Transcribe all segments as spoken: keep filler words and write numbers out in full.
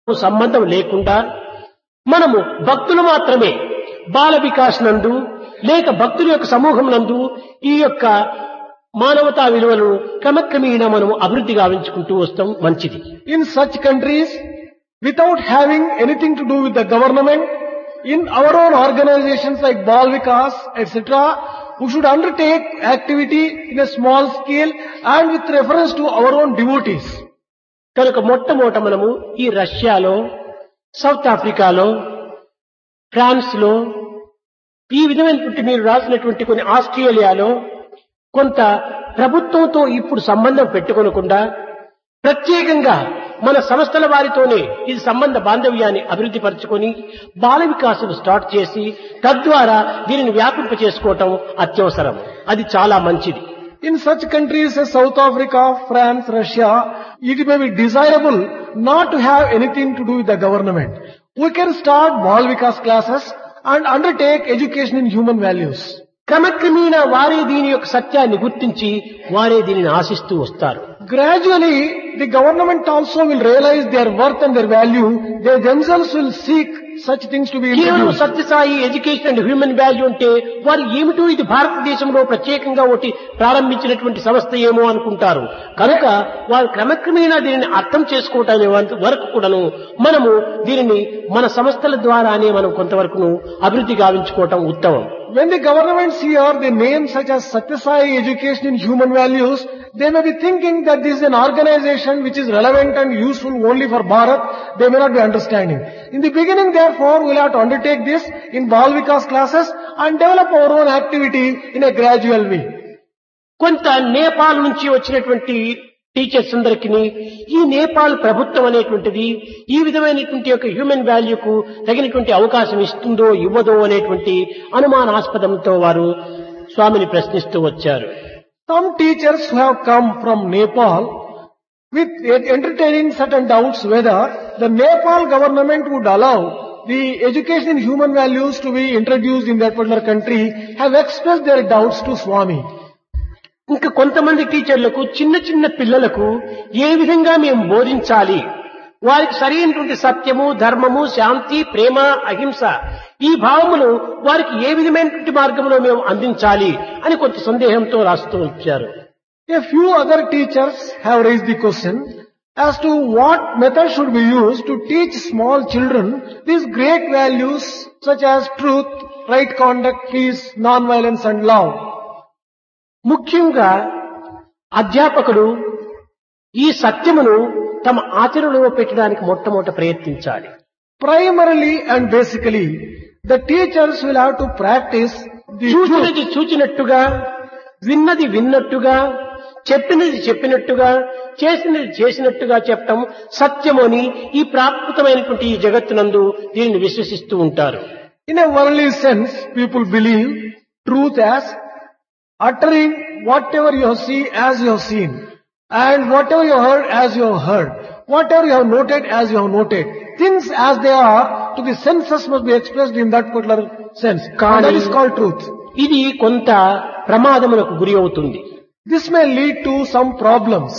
సంబంధం లేకుండా మనము భక్తులు మాత్రమే బాల వికాస్ నందు లేక భక్తుల యొక్క సమూహం నందు ఈ యొక్క మానవతా విలువలను క్రమక్రమేణా మనము అభివృద్ధి గావించుకుంటూ వస్తాం మంచిది. In such countries, without having anything to do with the government, in our own organizations like Bal Vikas, et cetera, we should undertake activity in a small scale and with reference to our own devotees. కనుక మొట్టమొదట మనము ఈ రష్యాలో, south ఆఫ్రికాలో, France లో, ఈ విధమైనటువంటి మీరు రాసినటువంటి కొన్ని ఆస్ట్రేలియాలో కొంత ప్రభుత్వంతో ఇప్పుడు సంబంధం పెట్టుకోనకుండా ప్రత్యేకంగా మన సంస్థల వారితోనే ఇది సంబంధ బాంధవ్యాన్ని అభివృద్ధి పరచుకొని బాల వికాసం స్టార్ట్ చేసి తద్వారా దీనిని వ్యాపింప చేసుకోవటం అత్యవసరం. అది చాలా మంచిది. In such countries as South Africa, France, Russia, it may be desirable not to have anything to do with the government. We can start Bal Vikas classes and undertake education in human values. క్రమక్రమేణా వారే దీని యొక్క సత్యాన్ని గుర్తించి వారే దీనిని ఆశిస్తూ వస్తారు. Gradually, the government also will realize their worth and their value. They themselves will seek such things to be కేవలం introduced. Sathya Sai education and human value అంటే వారు ఏమిటో ఇది భారతదేశంలో ప్రత్యేకంగా ఒకటి ప్రారంభించినటువంటి సంస్థ ఏమో అనుకుంటారు. కనుక వారు క్రమక్రమేణా దీనిని అర్థం చేసుకోవటానికి వరకు కూడాను మనము దీనిని మన సంస్థల ద్వారానే మనం కొంతవరకును అభివృద్ధి గావించుకోవటం ఉత్తమం. When the governments hear the names such as Satyasai Education in Human Values, they may be thinking that this is an organization which is relevant and useful only for Bharat. They may not be understanding. In the beginning, therefore, we will have to undertake this in Bal Vikas classes and develop our own activity in a gradual way. కొంత నేపాల్ నుంచి వచ్చినటువంటి teachers అందరికీ ఈ నేపాల్ ప్రభుత్వం అనేటువంటిది ఈ విధమైనటువంటి యొక్క హ్యూమన్ వాల్యూకు తగినటువంటి అవకాశం ఇస్తుందో ఇవ్వదో అనేటువంటి అనుమానాస్పదంతో వారు స్వామిని ప్రశ్నిస్తూ వచ్చారు. Some teachers who have come from Nepal with entertaining certain doubts whether the Nepal government would allow the education in human values to be introduced in that particular country have expressed their doubts to Swami. ఇంకా కొంతమంది టీచర్లకు చిన్న చిన్న పిల్లలకు ఏ విధంగా మేము బోధించాలి, వారికి సరైనటువంటి సత్యము, ధర్మము, శాంతి, ప్రేమ, అహింస ఈ భావములు వారికి ఏ విధమైనటువంటి మార్గంలో మేము అందించాలి అని కొంత సందేహంతో రాస్తూ వచ్చారు. A few other teachers have raised the question as to what method should be used to teach small children these great values such as truth, right conduct, peace, non-violence and love. ముఖ్యంగా అధ్యాపకులు ఈ సత్యమును తమ ఆచరణలో పెట్టడానికి మొట్టమొదట ప్రయత్నించాలి. Primarily and basically, the teachers will have to practice the చూచినది చూచినట్టుగా, విన్నది విన్నట్టుగా, చెప్పినది చెప్పినట్టుగా, చేసినది చేసినట్టుగా చెప్పటం సత్యమని ఈ ప్రాకృతమైనటువంటి ఈ జగత్తునందు దీనిని విశ్వసిస్తూ ఉంటారు. In a worldly sense, people believe truth as uttering whatever you have seen as you have seen, and whatever you have heard as you have heard, whatever you have noted as you have noted. Things as they are to the senses must be expressed in that particular sense. And that is called truth. ఇది కొంత ప్రమాదములకు గురి అవుతుంది. This may lead to some problems.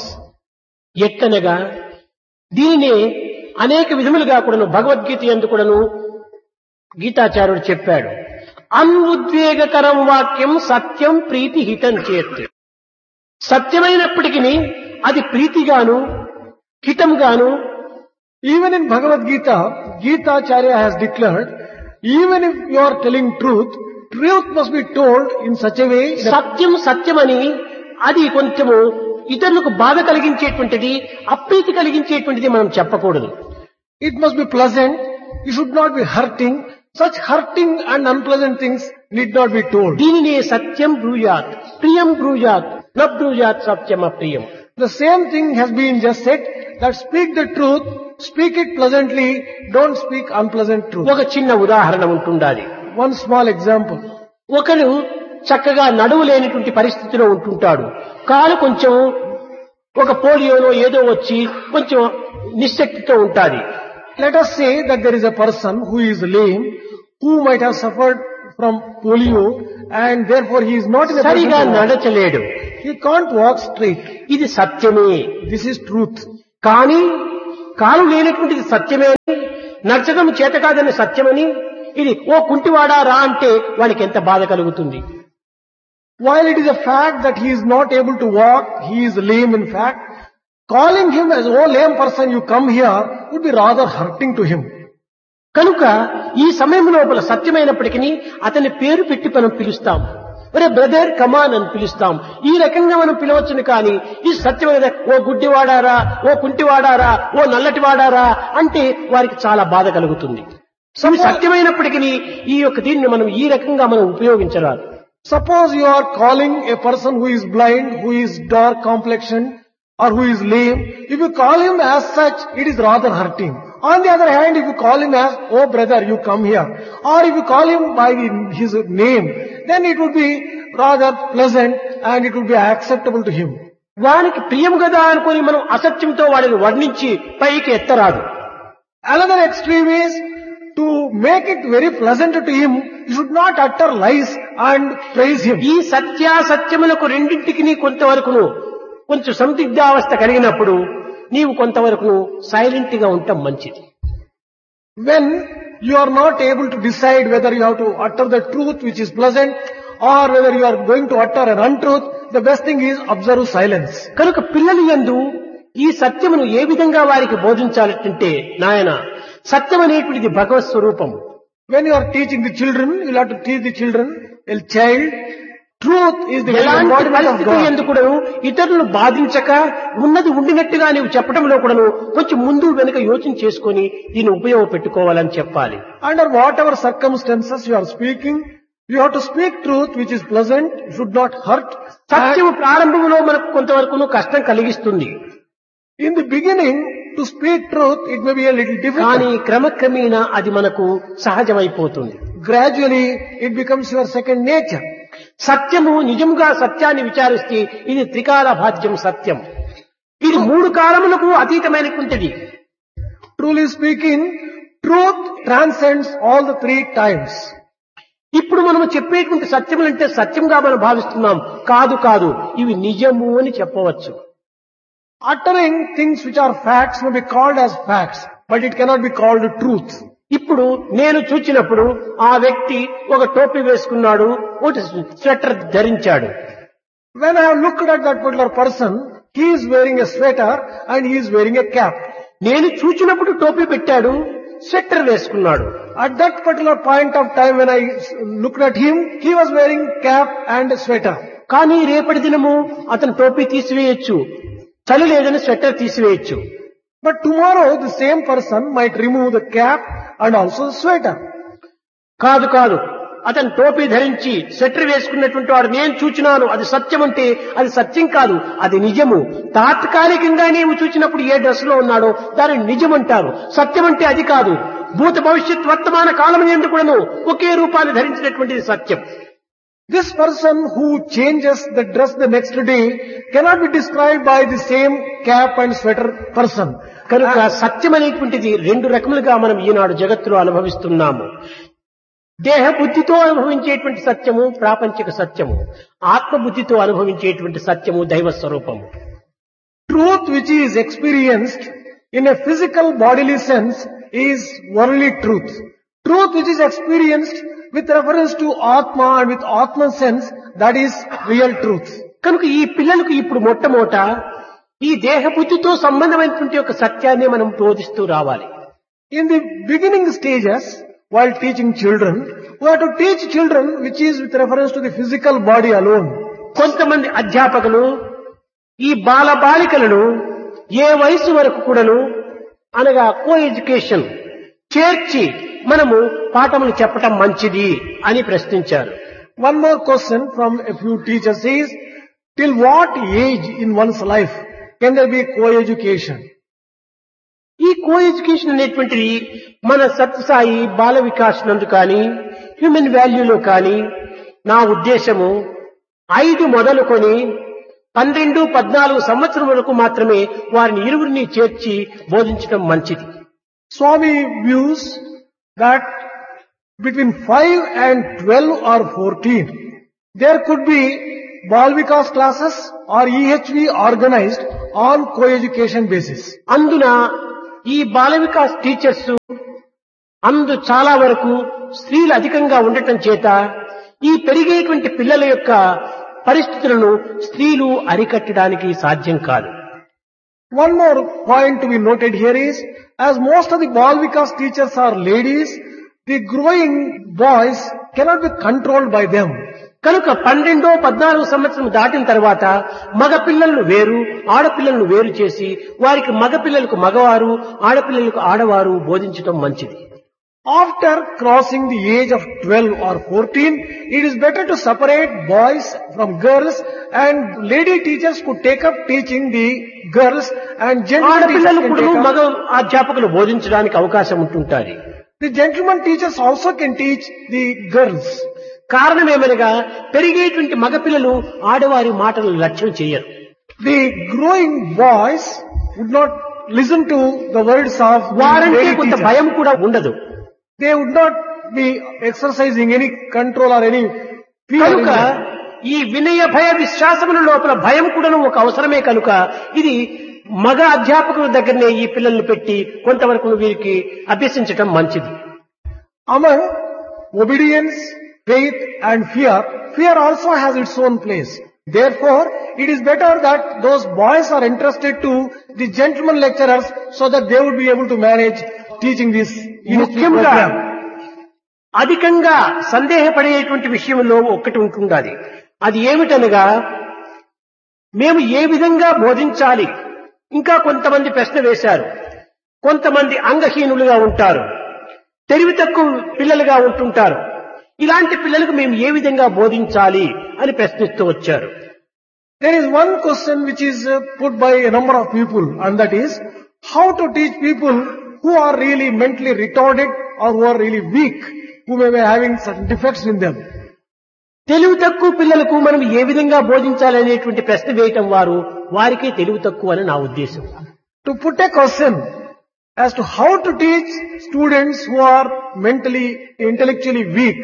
ఎత్తనగా దీనినే అనేక విధములుగా కూడాను భగవద్గీత యందు కూడాను గీతాచార్యుడు చెప్పాడు. అన్ఉద్వేగకరం వాక్యం సత్యం ప్రీతి హితం చేత్. సత్యమైనప్పటికీ అది ప్రీతిగాను హితంగాను. Even in Bhagavad Gita, Gita Acharya has declared, even if you are telling truth, truth must be told in such a way that సత్యం సత్యమని అది కొంచెము ఇతరులకు బాధ కలిగించేటువంటిది, అప్రీతి కలిగించేటువంటిది మనం చెప్పకూడదు. it must be pleasant, you should not be hurting. Such hurting and unpleasant things need not be told. దీనినే సత్యం బ్రూయాత్, ప్రియం బ్రూయాత్, న బ్రూయాత్ సత్యం అప్రియం. The same thing has been just said, that speak the truth, speak it pleasantly, don't speak unpleasant truth. ఒక చిన్న ఉదాహరణ ఉంటుండాలి. One small example. ఒకరు చక్కగా నడువు లేనిటువంటి పరిస్థితిలో ఉంటుంటాడు. కాలు కొంచెం ఒక పోలియోలో ఏదో వచ్చి కొంచెం నిశ్శక్తితో ఉంటాది. Let us say that there is a person who is lame, who might have suffered from polio, and therefore he is not in a position సరిగా to walk. నడచలేడు. He can't walk straight. ఇది సత్యమే. This is truth. కానీ కాలు లేనటువంటిది సత్యమే అని, నడచడం చేత కాదని సత్యమని, ఇది ఓ కుంటివాడా రా అంటే వాడికి ఎంత బాధ కలుగుతుంది. While it is a fact that he is not able to walk, he is lame in fact, calling him as, oh lame person, you come here, would be rather hurting to him. కనుక ఈ సమయం లోపల సత్యమైనప్పటికీ అతని పేరు పెట్టి మనం పిలుస్తాం. ఒరే బ్రదర్ కమాన్ అని పిలుస్తాం. ఈ రకంగా మనం పిలవచ్చును కానీ ఈ సత్యమైన ఓ గుడ్డివాడారా, ఓ కుంటివాడారా, ఓ నల్లటివాడారా అంటే వారికి చాలా బాధ కలుగుతుంది. సత్యమైనప్పటికీ ఈ యొక్క దీన్ని మనం ఈ రకంగా మనం ఉపయోగించరాదు. Suppose you are calling a person who is blind, who is dark complexioned, or who is lame. If you call him as such, it is rather hurting. On the other hand, if you call him as, oh brother, you come here, or if you call him by his name, then it would be rather pleasant and it would be acceptable to him. వానికి ప్రియం కదా అనుకుని మనం అసత్యంతో వాడిని వర్ణించి పైకి ఎత్తరాదు. Another extreme is to make it very pleasant to him, you should not utter lies and praise him. ఈ సత్యాసత్యములకు రెండింటికి కొంతవరకును కొంచెం సందిగ్ధావస్థ కలిగినప్పుడు నీవు కొంతవరకు సైలెంట్ గా ఉండటం మంచిది. When you are not able to decide whether you have to utter the truth which is pleasant or whether you are going to utter an untruth, the best thing is observe silence. కనుక పిల్లలు యందు ఈ సత్యమును ఏ విధంగా వారికి బోధించాలంటే నాయన సత్యం అనేటువంటిది భగవత్ స్వరూపం. When you are teaching the children, you will have to teach the children, a child, truth is the embodiment of God. ఎందుకు ఇతరులను బాధించక ఉన్నది ఉండినట్టుగా నీవు చెప్పడంలో కూడాను కొంచెం ముందు వెనుక యోచన చేసుకొని దీన్ని ఉపయోగపెట్టుకోవాలని చెప్పాలి. Under whatever circumstances you are speaking, you have to speak truth which is pleasant, should not hurt. సత్యం ప్రారంభంలో మనకు కొంతవరకు కష్టం కలిగిస్తుంది. In the beginning, to speak truth, it may be a little difficult. కానీ క్రమక్రమేణా అది మనకు సహజమైపోతుంది. Gradually, it becomes your second nature. సత్యము నిజంగా సత్యాన్ని విచారిస్తే ఇది త్రికాల భాజ్యం సత్యం. ఇది మూడు కాలములకు అతీతమైనటువంటిది. Truly speaking, truth transcends all the three times. ఇప్పుడు మనం చెప్పేటువంటి సత్యములంటే సత్యంగా మనం భావిస్తున్నాం. కాదు కాదు ఇవి నిజము అని చెప్పవచ్చు. Uttering things which are facts may be called as facts, but it cannot be called truth. ఇప్పుడు నేను చూచినప్పుడు ఆ వ్యక్తి ఒక టోపీ వేసుకున్నాడు, ఒక స్వెటర్ ధరించాడు. When I have looked at that particular person, he is wearing a sweater and he is wearing a cap. నేను చూచినప్పుడు టోపీ పెట్టాడు, స్వెటర్ వేసుకున్నాడు. At that particular point of time when I looked at him, he was wearing cap and sweater. కానీ రేపటి దినము అతను టోపీ తీసివేయచ్చు, చలి లేదని స్వెటర్ తీసివేయచ్చు. But tomorrow the same person might remove the cap and also the sweater. కాదు కాదు అతను టోపీ ధరించి స్వెటర్ వేసుకున్నటువంటి వాడు నేను చూచినాను, అది సత్యం అంటే అది సత్యం కాదు, అది నిజము. తాత్కాలికంగా నీవు చూచినప్పుడు ఏ డ్రెస్ లో ఉన్నాడో దానిని నిజం అంటారు. సత్యం అంటే అది కాదు. భూత భవిష్యత్ వర్తమాన కాలం ఎందుకు కూడాను ఒకే రూపాన్ని ధరించినటువంటిది సత్యం. This person who changes the dress the next day cannot be described by the same cap and sweater person. కనుక సత్యం అనేటువంటిది రెండు రకములుగా మనం ఈనాడు జగత్తులో అనుభవిస్తున్నాము. దేహ బుద్ధితో అనుభవించేటువంటి సత్యము ప్రాపంచిక సత్యము, ఆత్మబుద్ధితో అనుభవించేటువంటి సత్యము దైవ స్వరూపము. Truth which is experienced in a physical bodily sense is worldly truth. Truth which is experienced with reference to Atma and with Atma sense, that is real truth. కనుక ఈ పిల్లలకు ఇప్పుడు మొట్టమొదట ఈ దేహ బుద్ధితో సంబంధమైనటువంటి ఒక సత్యాన్ని మనం బోధిస్తూ రావాలి. In the beginning stages, while teaching children, we have to teach children which is with reference to the physical body alone. కొంతమంది అధ్యాపకులు ఈ బాల బాలికలను ఏ వయసు వరకు కూడాను అనగా కో ఎడ్యుకేషన్ చేర్చి మనము పాఠములు చెప్పటం మంచిది అని ప్రశ్నించారు. One more question from a few teachers is, till what age in one's life can there be co-education? ఈ కో ఎడ్యుకేషన్ అనేటువంటిది మన సత్యసాయి బాల వికాస్ నందు కానీ హ్యూమన్ వాల్యూలో కానీ నా ఉద్దేశము ఐదు మొదలుకొని పన్నెండు పద్నాలుగు సంవత్సరం వరకు మాత్రమే వారిని ఇరువురిని చేర్చి బోధించడం మంచిది. Swami views that between five and twelve or fourteen, there could be Bal Vikas classes or E H V organized on co-education basis. అందున ఈ బాల వికాస్ టీచర్స్ అందు చాలా వరకు స్త్రీలు అధికంగా ఉండటం చేత ఈ పెరిగేటువంటి పిల్లల యొక్క పరిస్థితులను స్త్రీలు అరికట్టడానికి సాధ్యం కాదు. One more point to be noted here is, as most of the Bal Vikas teachers are ladies, the growing boys cannot be controlled by them. కనుక పన్నెండో పద్నాలుగు సంవత్సరం దాటిన తర్వాత మగ పిల్లలను వేరు ఆడపిల్లలను వేరు చేసి వారికి మగ పిల్లలకు మగవారు ఆడపిల్లలకు ఆడవారు బోధించడం మంచిది. After crossing the age of twelve or fourteen, it is better to separate boys from girls, and lady teachers could take up teaching the girls, and gentlemen teachers ఆడపిల్లలు can కూడా take మగ up. అధ్యాపకులు బోధించడానికి అవకాశం ఉంటుంటారు. The gentlemen teachers also can teach the girls. కారణమేమనగా పెరిగేటువంటి మగపిల్లలు ఆడవారి మాటలు లక్ష్యం చేయరు. The growing boys would not listen to the words of the వారంటే lady కొంత teachers. భయం కూడా ఉండదు. They would not be exercising any control or any fear. in కనుక them. ఈ వినయ భయ విశ్వాసముల లోపల భయం కూడా ఒక అవసరమే. కనుక ఇది మగ అధ్యాపకుల దగ్గరనే ఈ పిల్లల్ని పెట్టి కొంతవరకు వీరికి అభ్యసించటం మంచిది. Among obedience, faith and fear, fear also has its own place. Therefore, it is better that those boys are entrusted to the gentlemen lecturers so that they would be able to manage teaching this unity ముఖ్యంగా program. అధికంగా సందేహపడేటువంటి విషయంలో ఒక్కటి ఉంటుండాలి. అది ఏమిటనగా మేము ఏ విధంగా బోధించాలి. ఇంకా కొంతమంది ప్రశ్న వేశారు. కొంతమంది అంగహీనులుగా ఉంటారు, తెలివి తక్కువ పిల్లలుగా ఉంటుంటారు. ఇలాంటి పిల్లలకు మేము ఏ విధంగా బోధించాలి అని ప్రశ్నిస్తూ వచ్చారు. There is one question which is uh, put by a number of people, and that is how to teach people who are really mentally retarded or who are really weak, who may be having certain defects in them. తెలివి తక్కువ పిల్లలకు మనం ఏ విధంగా బోధించాలి అనేటువంటి ప్రశ్న వేయటం వారు వారికే తెలివి తక్కువ అని నా ఉద్దేశం. To put a question as to how to teach students who are mentally, intellectually weak,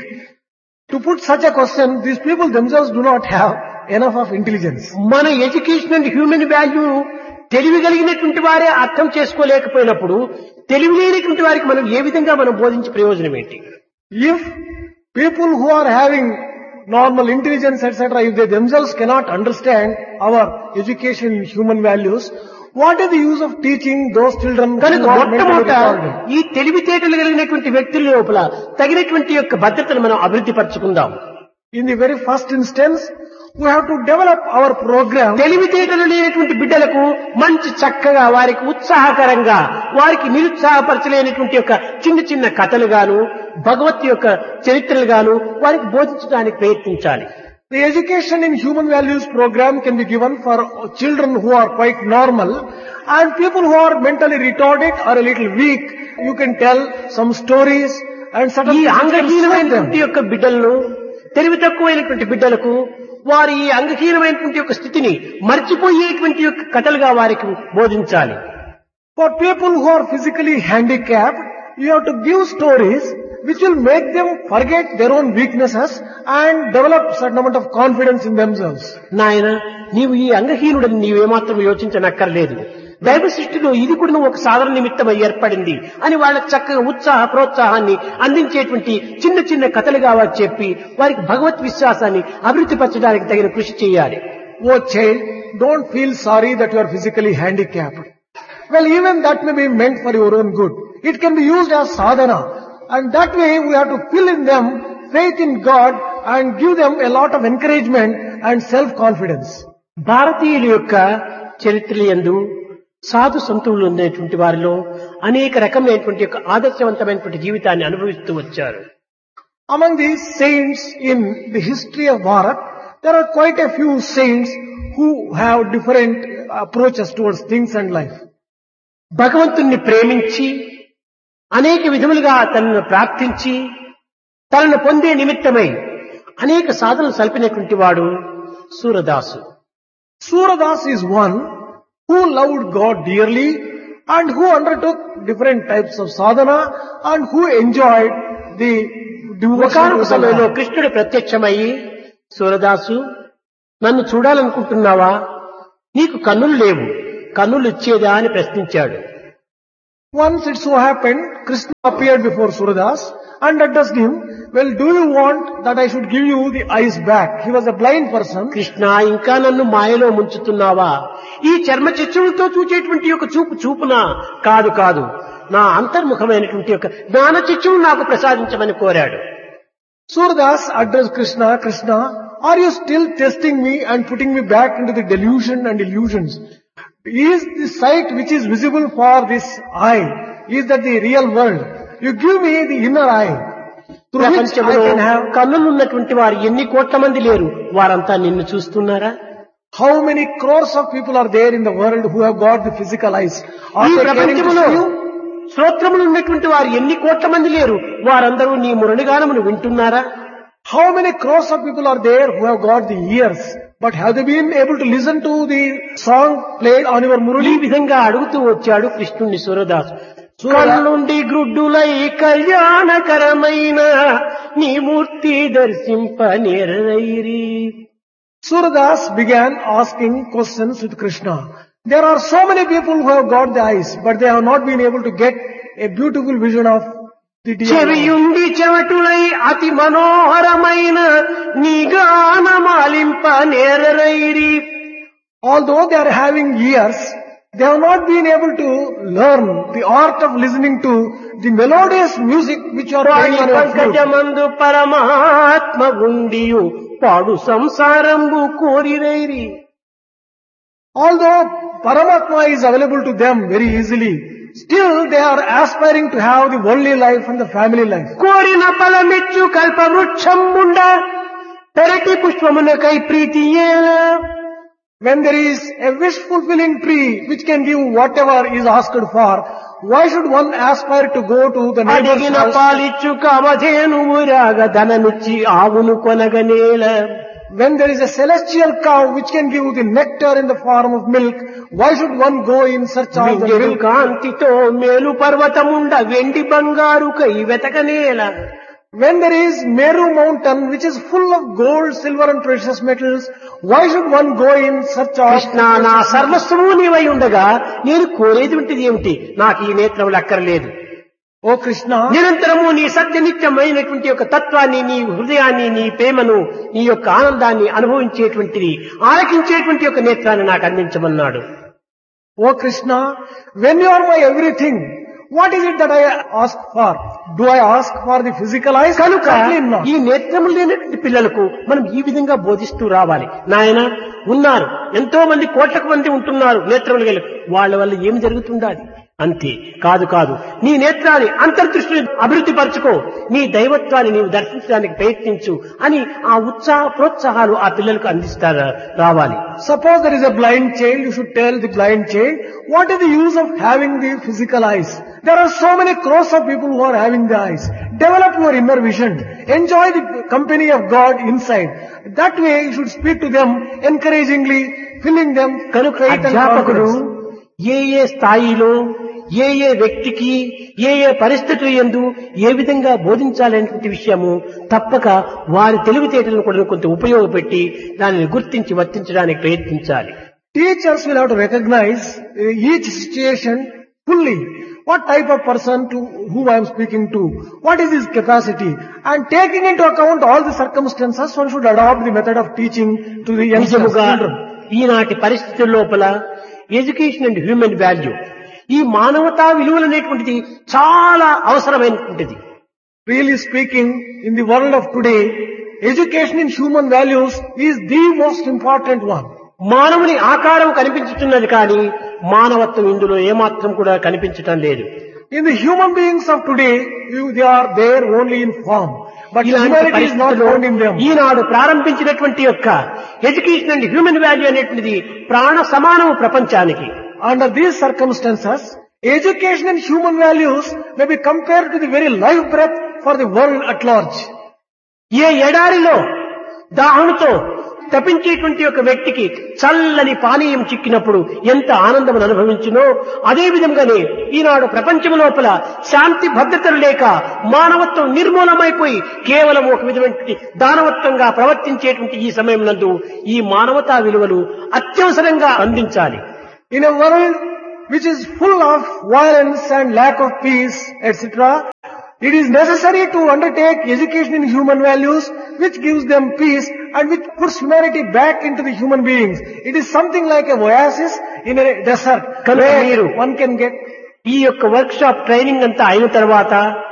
to put such a question, these people themselves do not have enough of intelligence. మన ఎడ్యుకేషన్ అండ్ హ్యూమన్ వాల్యూ తెలివి కలిగినటువంటి వారే అర్థం చేసుకోలేకపోయినప్పుడు తెలివి లేనటువంటి వారికి మనం ఏ విధంగా మనం బోధించే ప్రయోజనం ఏంటి? If people who are having normal intelligence, et cetera, if they themselves cannot understand our education and human values, what is the use of teaching those children who కనుక are mentally మొట్టమొదట retarded? ఈ తెలివితేటలు కలిగినటువంటి వ్యక్తుల లోపల తగినటువంటి యొక్క భద్రతను మనం అభివృద్ధి పరచుకుందాం. In the very first instance, we have to develop our program. తెలివితేటలు లేనటువంటి బిడ్డలకు మంచి చక్కగా వారికి ఉత్సాహకరంగా వారికి నిరుత్సాహపరచలేనటువంటి యొక్క చిన్న చిన్న కథలు గాను భగవత్ యొక్క చరిత్రలు గాను వారికి బోధించడానికి ప్రయత్నించాలి. The education in human values program can be given for children who are quite normal, and people who are mentally retarded or a little weak. You can tell some stories and certain ఈ things can suit అంగహీనమైనటువంటి them. యొక్క బిడ్డలను తెలివి తక్కువైనటువంటి బిడ్డలకు వారి ఈ అంగహీనమైనటువంటి యొక్క స్థితిని మర్చిపోయేటువంటి యొక్క కథలుగా వారికి బోధించాలి. For people who are physically handicapped, you have to give stories which will make them forget their own weaknesses and develop certain amount of confidence in themselves. నాయన నీవు ఈ అంగహీనుడని నీవేమాత్రం యోచించనక్కర్లేదు. దైవ సృష్టిలో ఇది కూడా ఒక సాధన నిమిత్తమై ఏర్పడింది అని వాళ్ళకి చక్కగా ఉత్సాహ ప్రోత్సాహాన్ని అందించేటువంటి చిన్న చిన్న కథలుగా వారు చెప్పి వారికి భగవత్ విశ్వాసాన్ని అభివృద్ధి పరచడానికి తగిన కృషి చేయాలి. Oh child, don't feel sorry that you are physically handicapped. Well, even that may be meant for your own good. It can be used as sadhana. And that way we have to fill in them faith in God and give them a lot of encouragement and self-confidence. భారతీయుల యొక్క చరిత్రలు యందు సాధు సంతులు ఉండేటువంటి వారిలో అనేక రకమైనటువంటి యొక్క ఆదర్శవంతమైనటువంటి జీవితాన్ని అనుభవిస్తూ వచ్చారు. Among the saints in the history of Bharat, there are quite a few saints who have different approaches towards things and life. భగవంతుణ్ణి ప్రేమించి అనేక విధములుగా తనను ప్రార్థించి తనను పొందే నిమిత్తమై అనేక సాధనలు సల్పినటువంటి వాడు Surdas. Suradas is one who loved God dearly and who undertook different types of sadhana and who enjoyed the devotion ఒకనొక to the సమయంలో Lord. కృష్ణుడు ప్రత్యక్షమయ్యి సూరదాసు నన్ను చూడాలనుకుంటున్నావా? నీకు కన్నులు లేవు, కన్నులు ఇచ్చేదా అని ప్రశ్నించాడు. Once it so happened, Krishna appeared before Suradas and addressed him, well, do you want that I should give you the eyes back? He was a blind person. Krishna ఇంకా నన్ను మాయలో ముంచుతున్నావా? ఈ చర్మ చిత్రులతో చూచేటువంటి యొక్క చూపు చూపునా? కాదు కాదు, నా అంతర్ముఖమైనటువంటి యొక్క జ్ఞాన చిత్రులు నాకు ప్రసాదించమని కోరాడు. Suradas addressed Krishna, Krishna, are you still testing me and putting me back into the delusion and illusions? Is the sight which is visible for this eye, is that the real world? You give me the inner eye, through which I ప్రపంచంలో can have. కన్నులున్నటువంటి వారు ఎన్ని కోట్ల మంది లేరు, వారంతా నిన్ను చూస్తున్నారా? How many crores of people are there in the world who have got the physical eyes? Are ఈ they caring to ప్రపంచంలో see you? శ్రోత్రములు ఉన్నటువంటి వారు ఎన్ని కోట్ల మంది లేరు, వారందరూ నీ మురళిగానమును వింటున్నారా? How many crores of people are there who have got the ears, but have they been able to listen to the song played on your ఈ murali? విధంగా అడుగుతూ వచ్చాడు కృష్ణుని సూరదాసు. సూరదా- కళ్ళుండి గ్రుడ్డులై కళ్యాణకరమైన నీ మూర్తి దర్శింప నేరైరి. Suradas began asking questions with Krishna. There are so many people who have got the eyes, but they have not been able to get a beautiful vision of the dear Lord. చెవియుండి చెవటులై అతి మనోహరమైన నీ గానమాలింప నేరైరి. Although they are having ears, they have not been able to learn the art of listening to the melodious music which you are playing on your flute. పంకజమందు పరమాత్మ గుండియు పాడు సంసారంబు కోరిరైరి. Although Paramatma is available to them very easily, still they are aspiring to have the worldly life and the family life. కోరిన ఫలమిచ్చు కల్పవృక్షంబుండ పెరటి పుష్పమునకై ప్రీతి ఏల. When there is a wish fulfilling tree which can give whatever is asked for, why should one aspire to go to the neighbor's అడిగిన house? పాలిచ్చు కామధేనువు రాగ ధనమిచ్చి ఆవును కొనగనేల. When there is a celestial cow which can give the nectar in the form of milk, why should one go in search of the వింజరు milk? కాంతితో మేలు పర్వతముండ వెండి బంగారు కై వెతకనేల. When there is Meru mountain which is full of gold, silver and precious metals, why should one go in search of? Krishna నా సర్వస్వము నీవై ఉండగా నేను కోరేది ఉంటది ఏమిటి? నాకు ఈ నేత్రములు అక్కర్లేదు. Oh Krishna, నిరంతరము నీ సత్యనిత్యమైనటువంటి యొక్క తత్వాన్ని, నీ హృదయాన్ని, నీ ప్రేమను, నీ యొక్క ఆనందాన్ని అనుభవించేటువంటిది, ఆలకించేటువంటి యొక్క నేత్రాన్ని నాకు అందించమన్నాడు. oh Krishna, when you are my everything, what is it that I ask for? Do I ask for the physical eyes? కనుక Certainly not. ఈ నేత్రములు లేనటువంటి పిల్లలకు మనం ఈ విధంగా బోధిస్తూ రావాలి. నాయన ఉన్నారు, ఎంతో మంది కోట్లకు మంది ఉంటున్నారు నేత్రములు గల, వాళ్ళ వల్ల ఏం జరుగుతుండాలి? అంతే కాదు కాదు, నీ నేత్రాన్ని అంతర్దృష్టిని అభివృద్ధి పరచుకో, నీ దైవత్వాన్ని నీవు దర్శించడానికి ప్రయత్నించు అని ఆ ఉత్సాహ ప్రోత్సాహాలు ఆ పిల్లలకు అందిస్తారు రావాలి. Suppose there is a blind child, you should tell the blind child, what is the use of having the physical eyes? There are so many crores of people who are having the eyes. Develop your inner vision. Enjoy the company of God inside. That way you should speak to them encouragingly, filling them కనుక faith and అధ్యాపకుడు confidence. ఏ ఏ స్థాయిలో, ఏ ఏ వ్యక్తికి, ఏ ఏ పరిస్థితుల యందు ఏ విధంగా బోధించాలనేటువంటి విషయము తప్పక వారి తెలివితేటలను కూడా కొంత ఉపయోగపెట్టి దానిని గుర్తించి వర్తించడానికి ప్రయత్నించాలి. Teachers will have to recognize uh, each situation fully. What type of person to whom I am speaking to? What is his capacity? And taking into account all the circumstances, one should adopt the method of teaching to the youngsters, నిజముగా children. ఈనాటి పరిస్థితుల లోపల education and human value, ఈ మానవతా విలువలు అనేటువంటిది చాలా అవసరమైనటువంటిది. Really speaking, in the world of today, education in human values is the most important one. మానవుని ఆకారం కనిపించుతున్నది కానీ మానవత్వం ఇందులో ఏమాత్రం కూడా కనిపించటం లేదు. In the human beings of today, you, they are there only in form. But ఇలాంటి humanity is not పరిస్థితుల్లో found in them. ఈనాడు ప్రారంభించినటువంటి యొక్క ఎడ్యుకేషన్ అండ్ హ్యూమన్ వాల్యూ అనేటువంటిది ప్రాణ సమానము ప్రపంచానికి. Under these circumstances, education and human values may be compared to the very life breath for the world at large. ఏ ఎడారిలో దాహంతో తపించేటువంటి ఒక వ్యక్తికి చల్లని పానీయం చిక్కినప్పుడు ఎంత ఆనందం అనుభవించునో, అదే విధంగానే ఈనాడు ప్రపంచం లోపల శాంతి భద్రతలు లేక మానవత్వం నిర్మూలమైపోయి కేవలం ఒక విధమైన దానవత్వంగా ప్రవర్తించేటువంటి ఈ సమయం నందు ఈ మానవతా విలువలు అత్యవసరంగా అందించాలి. In a world which is full of violence and lack of peace, et cetera, it is necessary to undertake education in human values which gives them peace and which puts humanity back into the human beings. It is something like a oasis in a desert where one can get. ఈ యొక్క work shop training అంతా అయిన తర్వాత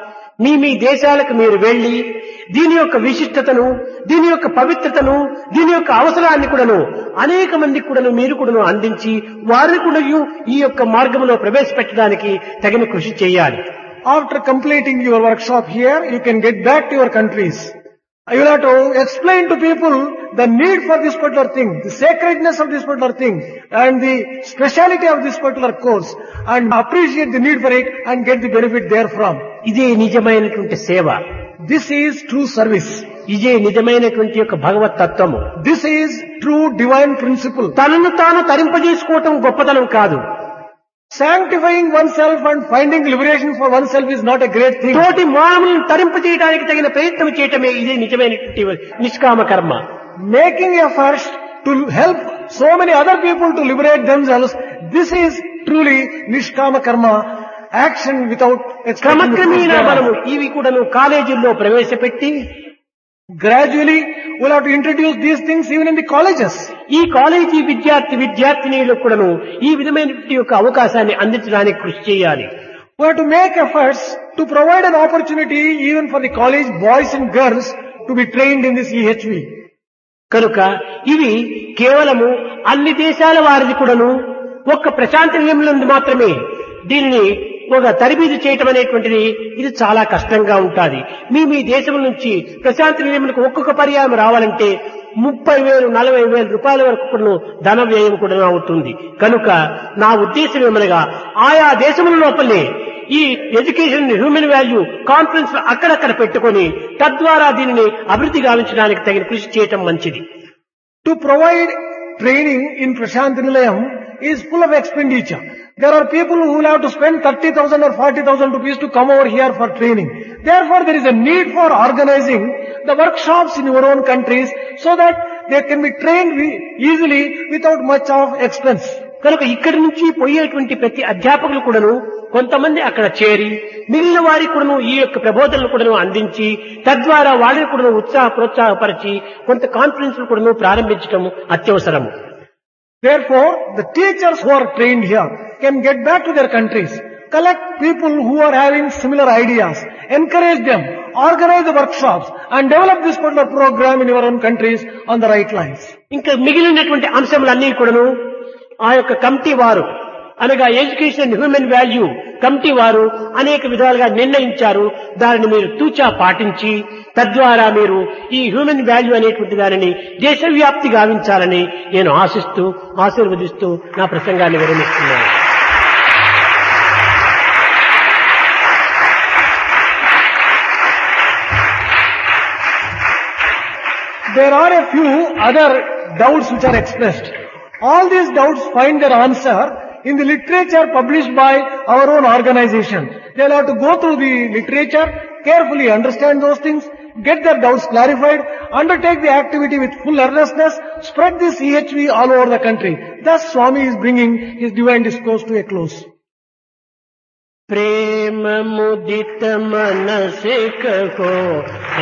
మీ మీ దేశాలకు మీరు వెళ్లి దీని యొక్క విశిష్టతను, దీని యొక్క పవిత్రతను, దీని యొక్క అవసరాన్ని కూడాను అనేక మందికి కూడాను మీరు కూడాను అందించి వారిని కూడా ఈ యొక్క మార్గంలో ప్రవేశపెట్టడానికి తగిన కృషి చేయాలి. After completing your workshop here, you can get back to your countries. You will have to explain to people the need for this particular thing, the sacredness of this particular thing, and the speciality of this particular course, and appreciate the need for it and get the benefit therefrom. ఇదే నిజమైనటువంటి సేవ. This is true service. ఇదే నిజమైనటువంటి యొక్క భగవత్ తత్వము. This is true divine principle. తనను తాను తరింపజేసుకోవటం గొప్పతనం కాదు. Sanctifying oneself and finding liberation for oneself is not a great thing. తోటి మానవులను తరింపజేయడానికి తగిన ప్రయత్నం చేయటమే ఇదే నిజమైనటువంటి నిష్కామ కర్మ. Making efforts to help so many other people to liberate themselves, this is truly nishkama karma, action without క్రమక్రమేణా మనము ఇవి కూడాను కాలేజీల్లో ప్రవేశపెట్టి gradually we'll have to introduce these things even in the colleges. ఈ కాలేజీ విద్యార్థి విద్యార్థినీలకు కూడాను ఈ విధమైనటువంటి యొక్క అవకాశాన్ని అందించడానికి కృషి చేయాలి. We have to make efforts to provide an opportunity even for the college boys and girls to be trained in this E H V. కనుక ఇవి కేవలము అన్ని దేశాల వారిది కూడాను ఒక్క ప్రశాంతి నిలయంలో మాత్రమే దీనిని ఒక తరబీదు చేయటం అనేటువంటిది ఇది చాలా కష్టంగా ఉంటుంది. మీ మీ దేశం నుంచి ప్రశాంతి నిలయంకు ఒక్కొక్క పర్యాయం రావాలంటే ముప్పై వేలు నలభై వేల రూపాయల వరకు కూడా ధన వ్యయం కూడా అవుతుంది. కనుక నా ఉద్దేశం ఏమనగా ఆయా దేశముల లోపలే ఈ ఎడ్యుకేషన్ హ్యూమన్ వాల్యూ కాన్ఫరెన్స్ అక్కడక్కడ పెట్టుకొని తద్వారా దీనిని అభివృద్ధి గావించడానికి తగిన కృషి చేయటం మంచిది. To provide training in Prashanti Nilayam is full of expenditure. There are people who will have to spend thirty thousand or forty thousand rupees to come over here for training. Therefore, there is a need for organizing the workshops in your own countries so that they can be trained easily without much of expense. కనుక ఇక్కడి నుంచి పోయేటువంటి ప్రతి అధ్యాపకులు కూడాను కొంతమంది అక్కడ చేరి మిగిలిన వారికి కూడాను ఈ యొక్క ప్రబోధనలు కూడాను అందించి తద్వారా వాళ్ళని కూడాను ఉత్సాహ ప్రోత్సాహపరిచి కొంత కాన్ఫరెన్స్ కూడాను ప్రారంభించడం అత్యవసరము. Therefore, the teachers who are trained here can get back to their countries, collect people who are having similar ideas, encourage them, organize the workshops and develop this particular program in your own countries on the right lines. ఇంకా మిగిలినటువంటి అంశములన్నీ కూడాను ఆ యొక్క committee వారు అనగా education and human value committee వారు అనేక విధాలుగా నిర్ణయించారు. దానిని మీరు తూచా పాటించి తద్వారా మీరు ఈ హ్యూమన్ వాల్యూ అనేటువంటి దానిని దేశవ్యాప్తి గావించాలని నేను ఆశిస్తూ ఆశీర్వదిస్తూ నా ప్రసంగాన్ని విరమిస్తున్నాను. There are a few other doubts which are expressed. All these doubts find their answer in the literature published by our own organization. They will have to go through the literature, carefully understand those things, get their doubts clarified, undertake the activity with full earnestness, spread this E H V all over the country. Thus Swami is bringing his divine discourse to a close. प्रेम मुदित मन से कहो